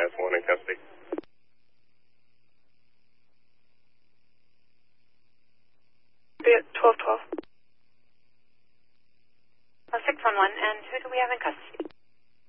has one in custody. 1212. 611, and who do we have in custody?